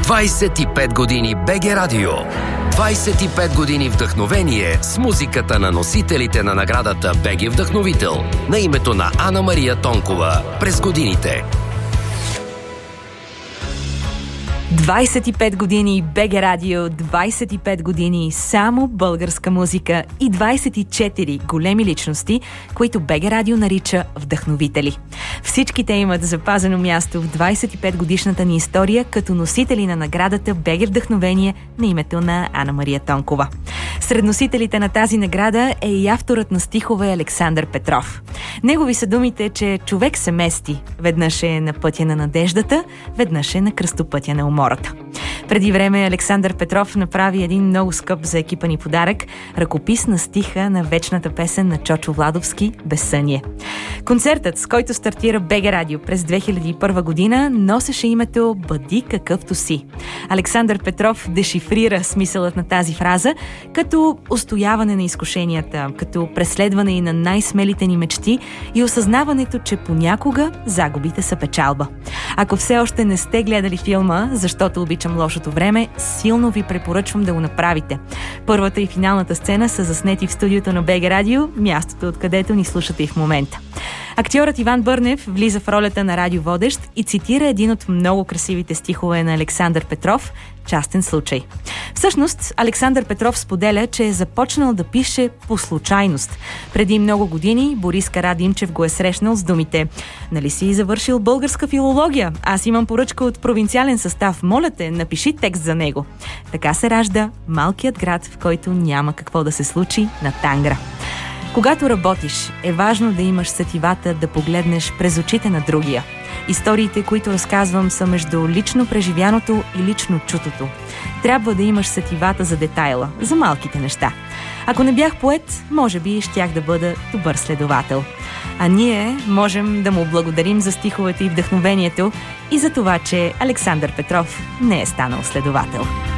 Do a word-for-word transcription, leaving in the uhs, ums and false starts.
двайсет и пет години БГ Радио. двайсет и пет години вдъхновение с музиката на носителите на наградата БГ Вдъхновител на името на Ана Мария Тонкова през годините. двайсет и пет години БГ Радио, двайсет и пет години само българска музика и двайсет и четири големи личности, които БГ Радио нарича вдъхновители. Всички те имат запазено място в двайсет и пет годишната ни история като носители на наградата БГ Вдъхновение на името на Ана Мария Тонкова. Сред носителите на тази награда е и авторът на стихове Александър Петров. Негови са думите, че човек се мести. Веднъж е на пътя на надеждата, веднъж е на кръстопътя на умората. Преди време Александър Петров направи един много скъп за екипа ни подарък – ръкопис на стиха на вечната песен на Чочо Владовски «Безсъние». Концертът, с който стартира БГ Радио през две хиляди и първа година, носеше името «Бъди какъвто си». Александър Петров дешифрира смисълът на тази фраза като устояване на изкушенията, като преследване и на най-смелите ни мечти и осъзнаването, че понякога загубите са печалба. Ако все още не сте гледали филма «Защото обичам лошото време», силно ви препоръчвам да го направите. Първата и финалната сцена са заснети в студиото на БГ Радио, мястото, откъдето ни слушате и в момента. Актьорът Иван Бърнев влиза в ролята на радиоводещ и цитира един от много красивите стихове на Александър Петров «Частен случай». Всъщност, Александър Петров споделя, че е започнал да пише по случайност. Преди много години Борис Карадимчев го е срещнал с думите: «Нали си завършил българска филология? Аз имам поръчка от провинциален състав. Моля те, напиши текст за него». Така се ражда малкият град, в който няма какво да се случи, на Тангра. Когато работиш, е важно да имаш сетивата да погледнеш през очите на другия. Историите, които разказвам, са между лично преживяното и лично чутото. Трябва да имаш сетивата за детайла, за малките неща. Ако не бях поет, може би щях да бъда добър следовател. А ние можем да му благодарим за стиховете и вдъхновението и за това, че Александър Петров не е станал следовател.